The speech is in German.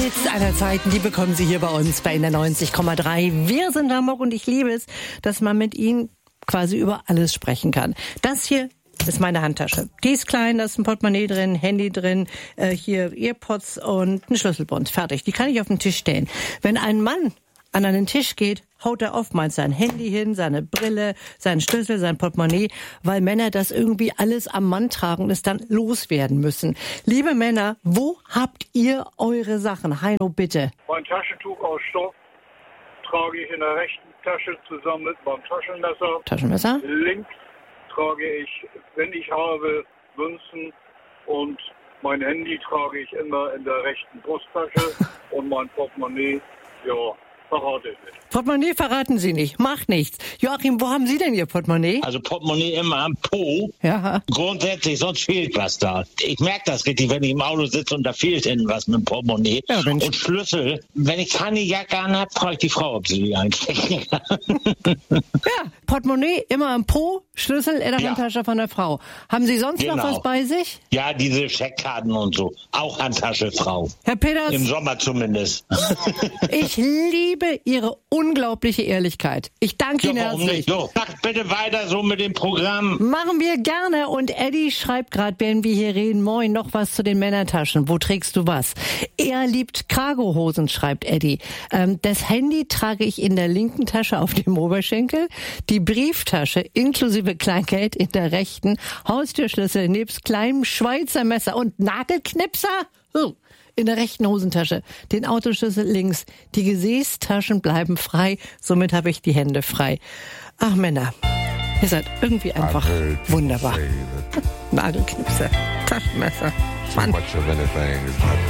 Hits aller Zeiten, die bekommen Sie hier bei uns bei der 90,3. Wir sind Hamburg und ich liebe es, dass man mit Ihnen quasi über alles sprechen kann. Das hier ist meine Handtasche. Die ist klein, da ist ein Portemonnaie drin, Handy drin, hier Earpods und ein Schlüsselbund. Fertig. Die kann ich auf den Tisch stellen. Wenn ein Mann an einen Tisch geht, haut er oftmals sein Handy hin, seine Brille, seinen Schlüssel, sein Portemonnaie, weil Männer das irgendwie alles am Mann tragen und es dann loswerden müssen. Liebe Männer, wo habt ihr eure Sachen? Heino, bitte. Mein Taschentuch aus Stoff trage ich in der rechten Tasche zusammen mit meinem Taschenmesser. Taschenmesser? Links trage ich, wenn ich habe, Münzen und mein Handy trage ich immer in der rechten Brusttasche und mein Portemonnaie, ja, verrate ich nicht. Portemonnaie verraten Sie nicht. Macht nichts. Joachim, wo haben Sie denn Ihr Portemonnaie? Also Portemonnaie immer am Po. Ja. Grundsätzlich, sonst fehlt was da. Ich merke das richtig, wenn ich im Auto sitze und da fehlt hinten was mit dem Portemonnaie. Ja, und Schlüssel. Wenn ich keine Jacke anhabe, frage ich die Frau, ob sie die einstecken kann. Ja, Portemonnaie immer am Po, Schlüssel in der Handtasche von der Frau. Haben Sie sonst noch was bei sich? Ja, diese Scheckkarten und so. Auch Handtasche, Frau. Herr Peters. Im Sommer zumindest. Ich liebe Ihre unglaubliche Ehrlichkeit. Ich danke Ihnen herzlich. So, macht bitte weiter so mit dem Programm. Machen wir gerne. Und Eddie schreibt gerade, wenn wir hier reden, moin, noch was zu den Männertaschen. Wo trägst du was? Er liebt Cargohosen, schreibt Eddie. Das Handy trage ich in der linken Tasche auf dem Oberschenkel, die Brieftasche inklusive Kleingeld in der rechten, Haustürschlüssel nebst kleinem Schweizer Messer und Nagelknipser in der rechten Hosentasche, den Autoschlüssel links. Die Gesäßtaschen bleiben frei, somit habe ich die Hände frei. Ach Männer, ihr seid irgendwie einfach wunderbar. Nagelknipser, Taschenmesser, Mann.